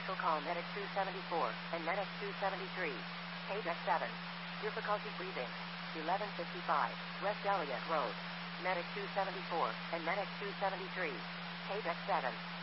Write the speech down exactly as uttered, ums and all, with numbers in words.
Special call Medic two seventy-four and Medic two seventy-three. Page X seven. Difficulty breathing. eleven fifty-five, West Elliott Road. Medic two seventy-four and Medic two seventy-three. Page X seven.